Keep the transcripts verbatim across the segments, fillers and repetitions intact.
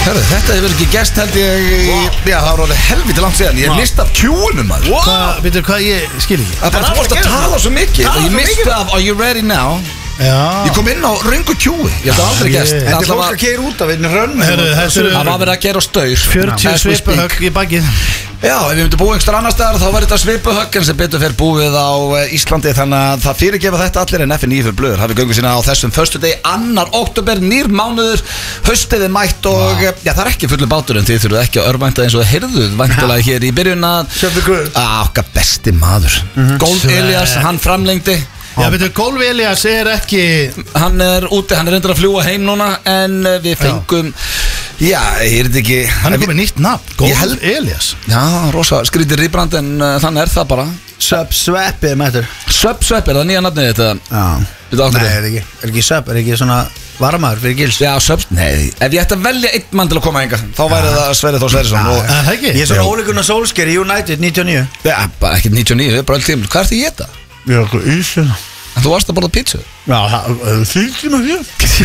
Herru, þetta hefur ekki gest held ég wow. Já, það var alveg helviti langt síðan. Ég mist af kjúunum maður wow. Hvað, veitu hvað ég skil ekki? Það er bara fórst að tala svo mikið og ég misti af Are you ready now? Já. Ég kom inn á röngu kjúi. Ég hef aldrei gest. Þetta er fólk að keira út af einn rönn. Það var verið að gera á staur fjörutíu svipuhögg í bakið. Já, ef við myndum búið einhver annar staðar þá var þetta svipuhögg en sem betur fyrir búið á Íslandi þannig að það fyrirgefa þetta allir en F níu fyrir blöður hafi göngu sína á þessum föstudegi annar október, nýr mánuður haustið er mætt og já, það er ekki fullur bátur en þið þurfuð ekki að örvænta eins og heyrðuð væntulega hér í byrjun að okkar besti maður Golf Elias, hann framlengdi. Já, veitu, Golf Elias er ekki Hann er úti, hann er reyndar að fljúa heim núna en við fengum Já, ég er þetta ekki Hann er komið nýtt nafn, Golf Elias. Já, rosa skrítið rýbrand en uh, þannig er það bara Sub Sveppið mættur. Sub Svepp, er það nýja nafnið þetta? Já. Nei, er ekki, er ekki Sub, er ekki svona varamaður fyrir gils. Já, Sub, nei, ef ég ætti að velja einn mann til að koma enga þá væri það Sverrir Þór Sverrisson og... Það ekki? Ég er svona ólíkurna Solskjær í United níutíu og níu. Já, bara ekki níutíu og níu, bara öll tímul. Hvað ertu í þetta? Ég er eitthvað ísina. En þú varst að borða pítsu? Já, það þýldi mig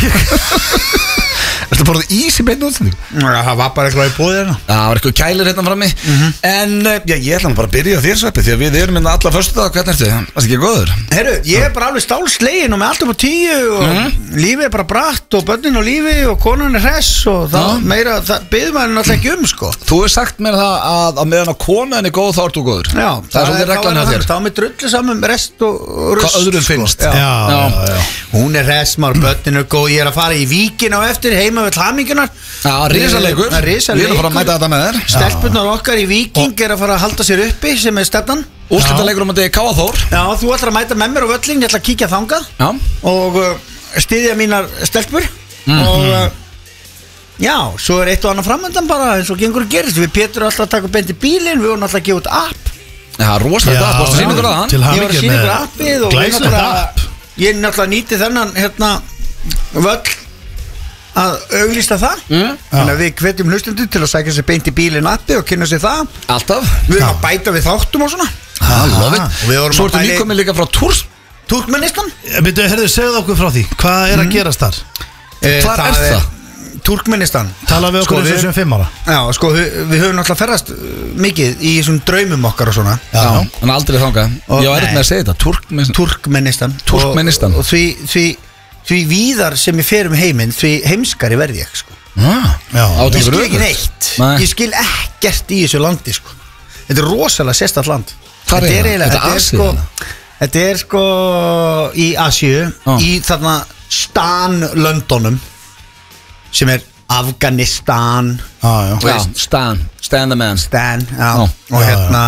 hér. Ertu að borða ís í beinu útsendingu? Já, það var bara eitthvað í búið hérna. Já, það var eitthvað kælir hérna frammi mm-hmm. En, já, ég ætla bara að byrja á þér Sveppi því að við erum hérna alla föstudag, hvernig ertu? Það er ekki góður? Herru, ég er bara alveg stálslegin og með allt upp á tíu og mm-hmm. lífið er bara bratt og börnin á lífi og konan er hress og það mm-hmm. meira, það byður maður náttúrulega ekki um, sko. Þú hefur sagt mér það að, að meðan að konan er góð þá ert þú góður. Já, það er svolítið reglan hjá þér. Þá er með drullu saman rest og rust. Hvað öðrum finnst? Já, já, já, já. Hún er hress, maður, börnin er góð, ég er að fara í víkin á eftir heima við Hamingjunar. Já, risaleikur. Við erum að fara að mæta þetta með þér. Stelpurnar okkar í Víking er að fara að halda sér uppi sem er stefnan. Úrslitaleikur um að þetta er Káa Þór. Já, þú ætlar að mæta með mér á völlin, ég ætla að kíkja þangað. Já. Og uh, styðja mínar stelpur mm. og uh, já, svo er eitt og annað framöndan bara eins og gengur að gerist. Við Pétur alltaf að taka beint í bílinn, við vorum alltaf að gefa út app. Já, rosalega app, varstu að sýna ykkur að hann? Til Ég var að sýna ykkur appið og ég náttúrulega, ég náttúrulega nýti þennan hérna völl að auglýsta það mm. Þannig að við hvetjum hlustendur til að sækja sér beint í bílinn appi og kynna sér það. Alltaf. Við erum að bæta við þáttum og svona. ah, love it. Svo ertu líka með líka frá Túrs Turkmenistan. Byrju, herðu, segðu okkur frá því. Hvað er að gerast þar? Eh, Hvar er það? Turkmenistan. Tala við okkur sko, eins og sem fimm ára. Já, sko, við, við höfum náttúrulega ferðast mikið í þessum draumum okkar og svona. Já, en aldrei þangað. Ég var eitthvað að segja þetta, Turkmenistan. Turkmenistan. Turkmenistan. Og, og því, því, því víðar sem ég fer um heiminn, því heimskari verði ég, sko. Ah, já, ég skil ekki neitt. Nei. Ég skil ekkert í þessu landi, sko. Þetta er rosalega sérstætt land. Hvað er það? Þetta er sko, þetta er sko í Asíu, ah. í þarna Stan-löndunum sem er Afganistan ah, já. Já, Stan, Stan the man Stan, já, ah. og hérna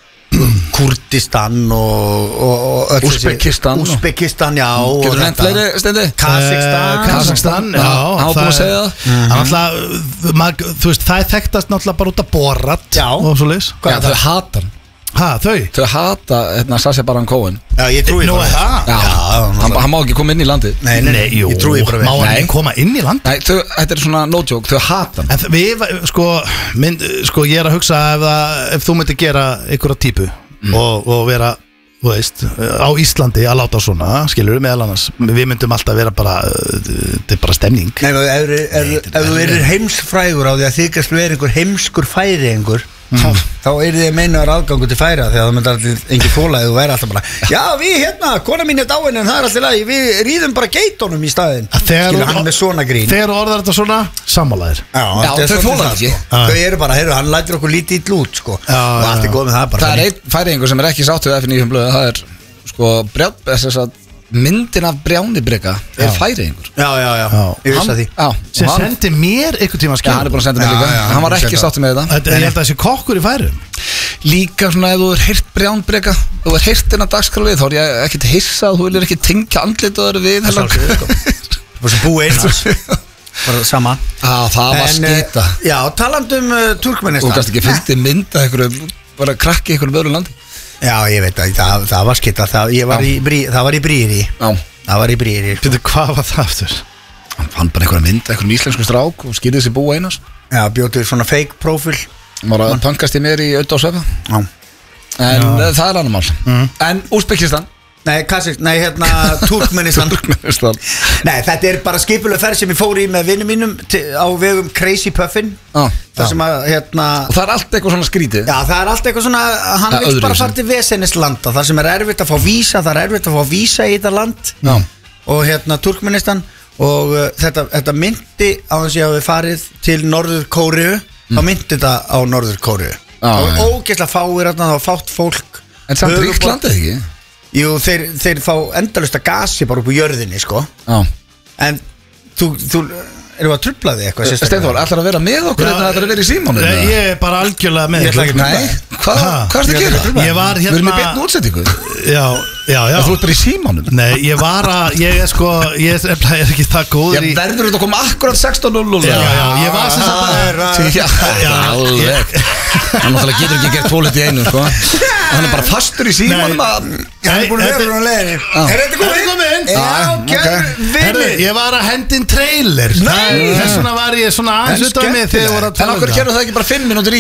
Kurdistan og, og Uzbekistan Uzbekistan, já. Getur nefnt fleiri stendi? Kazakstan Kazakstan, já. Há búin að segja það. Þú veist, það er þekktast náttúrulega bara út af Borat og svo leys. Já, þau hatar Hæ, þau? Þau hata, hérna, Sacha Baron Cohen. Já, ég trúi bara það. Já, hann, hann má ekki koma inn í landið. Nei, nei, nei, jú, ég trúi bara Má hann ekki koma inn í landið? Nei, þau, þetta er svona no joke, þau hata hann. En við, sko, mynd, sko, ég er að hugsa ef, það, ef þú myndir gera einhverja típu mm. og, og vera, þú veist, á Íslandi að láta svona, skilur við meðal annars. Við myndum alltaf vera bara, þetta er bara stemning. Nei, ef, ef, ef þú erir heimsfrægur á því að þykast vera einhver heimskur færiðingur Mm. Þá, þá er þið meinaður aðgangu til færa þegar það myndi allir engin fólaði og væri alltaf bara já við hérna, kona mín er dáin en það er alltaf lagi, við rýðum bara geitónum í staðin. Skilur hann með svona grín. Þegar orðar þetta svona, sammálaðir. Já, já þau fólaði ekki sko. Þau eru bara, heyrðu, hann lætur okkur lítið ítl út sko. Já, og allt er góð með það bara. Það er einn færingur sem er ekki sátt við F níu blöð, það er sko brjál, þess að myndin af Brjánibrika er færingur. Já, já, já, já. Ég vissi að því já, sem hann, sendi mér einhvern tíma skil. Já, hann er búin að senda mér líka. Já, já, hann var ekki sáttur með þetta. Þetta er ég held að þessi kokkur í færum. Líka svona ef þú er heyrt Brjánibrika, þú er heyrt innan dagskrá við, þá er ég ekkert hissa að þú viljir ekki tengja andlitaður við. Það var svo búið einhvers. Bara sama. Já, það var skita. Já, talandum uh, Turkmenistan. Þú gæst ekki fyrst mynda einhverju, bara krakki einhverju öðru landi. Já, ég veit að það, það var skitta, það, var í, það var í Brýri. Já. Það var í Brýri. Býttu, hvað var það aftur? Hann fann bara einhverja mynd, einhverjum íslensku strák og skýrði sér búa einars. Já, bjótið svona fake profil. Hann var að tankast í mér í auðvitað á söfa. Já. En Já. það er annar mál. Mm. En Uzbekistan. Nei, Kassik, nei, hérna, Turkmenistan Turkmenistan. Nei, þetta er bara skipuleg ferð sem ég fór í með vinnum mínum til, á vegum Crazy Puffin ah, Það sem að, hérna Og það er allt eitthvað svona skrítið Já, það er allt eitthvað svona, hann Það vil öðruvísi. bara fara til vesennislanda Það sem er erfitt að fá vísa, það er erfitt að fá vísa í þetta land Já. Og hérna, Turkmenistan Og uh, þetta, þetta myndi á þess að ég hafi farið til Norður Kóreu mm. Þá myndi þetta á Norður Kóreu ah, Og ja. ógeðslega fáir þarna, þá fátt fólk En samt Höfuðborg- ríkt landið ekki? Jú, þeir, þeir fá endalaust að gasi bara upp úr jörðinni, sko Já En þú, þú erum við að trufla þig eitthvað sérstaklega? Steinþór, ætlar að vera með okkur eða ætlar að vera í símónu? Ég ég er bara algjörlega með Ég ætla ekki- Nei, hvað Ha? hvað ertu að Ég ætla ekki að gera? Ég var Við erum með hérna beinn útsettingu Já, já, já Þú ert bara í símónum Nei, ég var að, ég er sko, ég er, er ekki það góður Ég í verður þetta að koma akkurat sextán núll núll Já, já, ég var sem sagt bara Já, Já, alveg Hann náttúrulega getur ekki gert tvolit í einu, sko Hann er bara fastur í símónum að Hann er búin að vera á leiðinni Er þetta komið? komið inn? Já, Já, gerð ok. Herru, vinni ég var að hendin trailer Nei. Þess vegna var ég svona aðeins En utan mig þegar ég voru að En tala um okkur það gerðu það ekki bara fimm minútur í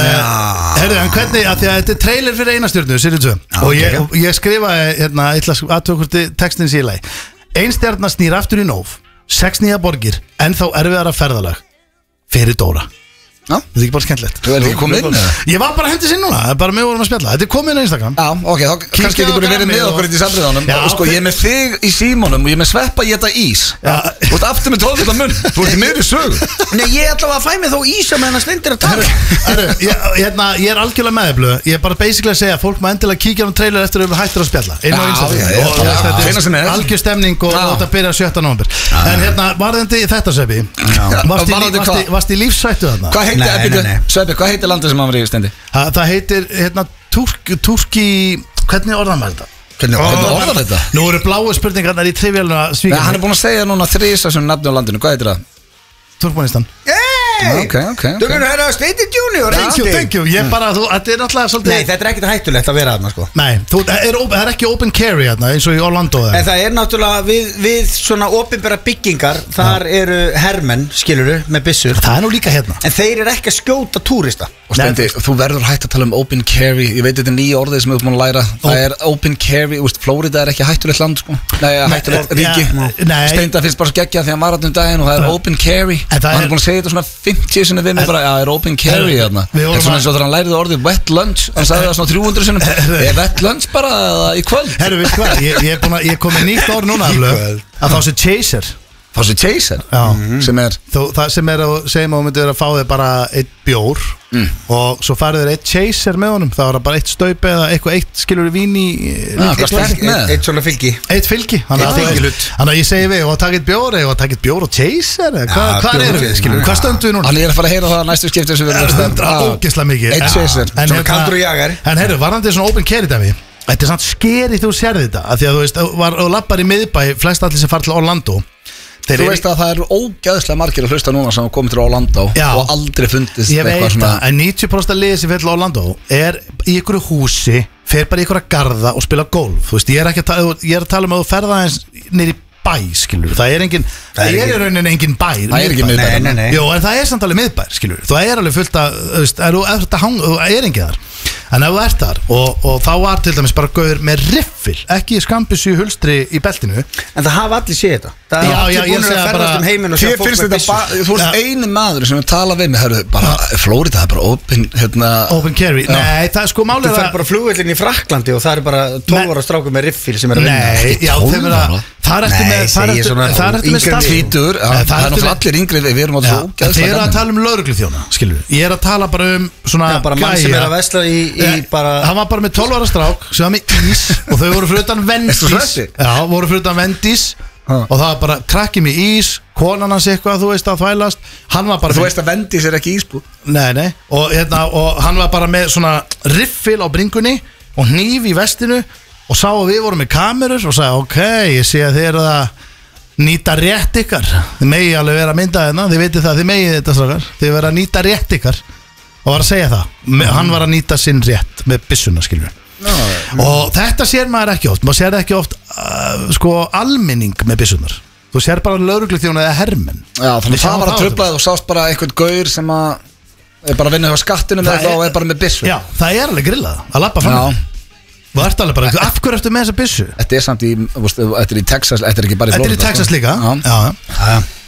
Uh, Herru, en hvernig, að því að þetta er trailer fyrir einastjörnu, Sirri tvö Og ég, og ég skrifaði, hérna, eitthvað aðtökurti textin síðan Ein stjarna snýr aftur í nóf Sex nýja borgir, en þá erfiðara ferðalag Fyrir Dóra Já. Þetta er ekki bara skemmtilegt Þú er ekki komið inn eða? Ég var bara að hendi sér núna, það er bara með vorum að spjalla Þetta er komið inn á Instagram Já, ok, þá Kíkja kannski á ekki búin að vera grammið með og- okkur í samræðanum Já, Og sko, ég er með þig í símónum og ég er með sveppa í þetta ís Já. Þú ert aftur með tólfita munn Þú ert í miðri sögu Nei, ég ætla að fæ mig þó ísa með hann stendir að tala Herru, ég, hérna, ég er algjörlega með þér blöð Ég er bara basically að segja að fólk má endilega kíkja á trailer eftir að við hættir að spjalla Inn á Já, Instagram já, já, Og- og já, þetta eina sem er. algjör stemning og Já. þetta byrja sjötta nóvember En hérna, varðandi í þetta Sveppi Varst í, Varðandi varst í, hvað? varst í lífsættu þarna Hvað heitir, Nei, nei, nei, nei. Sveppi, hvað heitir landið sem hann var í stendi? Það, það heitir, hérna, Turk, Turki Hvernig orðan maður þetta? Hvernig Hvernig orðar þetta? Nú eru bláu spurningarnar í trivjáluna Nei, svíkjum hann er búin að segja núna þrisa sem nafni á landinu, hvað heitir það? Turkmanistan Hey, Ok, ok, ok. Þú erum hérna að Steiti Junior Thank you, thank you Ég bara, þú, þetta er náttúrulega svolítið Nei, þetta er ekkert hættulegt að vera þarna, sko Nei, þú, það, er, op- það er ekki open carry hérna eins og í Orlando eða? En það er náttúrulega við, við svona opinbera byggingar Þar eru hermenn, skiluru, með byssur Það er nú líka hérna En þeir eru ekki að skjóta túrista Og Steindi, þú verður hægt að tala um open carry. Ég veit þetta er nýja orðið sem við erum búin að læra. Það er open carry, úst, Florida er ekki hættulegt land, sko. Nei, hættulegt Nei, ríki. ja, nei. Steinda finnst bara skeggja því hann var um daginn og það er open carry. En það Hann er- er búin að segja þetta svona fimmtíu sinni við mig bara, já, það er open carry þarna. Við vorum Þetta er svona að- eins og þegar hann læriði orðið wet lunch, hann sagði það svona þrjú hundruð sinnum. Er wet lunch bara eða í kvöld? Herru, veistu hvað, ég, ég er búin að, ég er komið nýtt orð núna Aflöf, að þá sé chaser Fá sér chaser, Já. sem er Þú, það sem er að segjum að þú myndir að fá þig bara eitt bjór og svo farið þér eitt chaser með honum þá er það bara eitt staup eða eitthvað eitt skilur vín í Já, hvað sterkt með? Eitt eitt svona fylgi eitt fylgi þannig Eitt að- fylgihlut. þannig að ég segi við og takk eitt bjór eða takk eitt bjór og chaser eða hvað, Já, hvað bjór erum og við chaser. skilur hvað stöndum við núna Hann er að fara að heyra það næstu skipti sem við erum að hundra ógislega mikið Eitt En- chaser. en Svona hérna- kaldur og jagar. en herru, varðandi svona open carry dæmi þetta er samt skeri þú sérði þetta af því að þú veist, þú var- þú lappar í miðbæ flest allir sem fara til Orlando Þeir Þú eru- veist að það eru ógæðslega margir að hlusta núna sem hafa komið til Orlando Já. og aldrei fundist Ég veit eitthvað svona það, en níutíu prósent af liðið sem fyrir Orlando er í einhverju húsi fer bara í einhverja garða og spila golf þú veist, ég er ekki að tala, ég er að tala um að þú ferða eins niður í bæ, skilur það er engin, það er er ekki- í rauninni engin bæ Það er ekki miðbær. miðbær. Nei, nei, nei Jó, en það er samt alveg miðbær, skilur það er alveg fullt að, þú veist, er þú ert að hanga, þú er engin þar en ef þú ert þar og, og þá var til dæmis bara gauður með riffil ekki skambissu hulstri í beltinu En það hafa allir séð þetta Það Já, er já, allir ég búin segi að bara- ferðast um heiminn og sjá Þér fólk finnst með þetta byssur bara, þú ert Já. eini maður sem við tala við mig, hörru, bara, Florida er bara open, hérna open carry, nei, það er sko málið Þú að- fer bara flugvöllin í Fraklandi og það er bara tólf ára strákur með riffil sem er að vinna Nei, já, tólf þeim er að ára? Það er eftir Nei, með Það er segi eftir svona það er eftir með yngri en starf Tvítur, já, Nei, það er eftir náttúrulega með- allir yngri við, við erum á Já, þessu en þeir eru ógæðslega að tala um lögregluþjóna, skilur við. Ég er að tala bara um svona Já, bara mann sem gæja. er að vesla í, í Nei, bara Hann var bara með tólf ára strák sem var með ís og þau voru fyrir utan Vendís Ertu sveppi? Já, voru fyrir utan Vendís Ha. og það var bara krakki með ís konan hans eitthvað, þú veist, að þvælast hann var bara Þú veist að Vendís er ekki ísbú Nei, nei, og, hérna, og hann var bara með svona riffil á bringunni og hníf í vestinu og sá að við vorum með kamerur og sagði, ok, ég sé að þið eru að nýta rétt ykkar þið megi alveg vera að mynda hérna, þið veitir það þið megi þetta strákar, þið verða að nýta rétt ykkar og var að segja það, mm. hann var að nýta sinn rétt með byssuna, skilur við no. og þetta sér maður ekki oft maður sér ekki oft uh, sko almenning með byssunar, þú sér bara lögregluþjóna eða hermenn. Já, þannig Við að það sjáum var að það tröfla og sást bara einhvern gaur sem að er bara að vinna hjá skattinu með Það eitthvað er- og er bara með byssu Já, það er alveg grillað að lappa fram Já. Þú ert alveg bara, af hverju ertu með þessa byssu? Þetta er samt í, þetta er í Texas, þetta er ekki bara í Þetta er í Florida, Texas sko. líka Já. Já, já.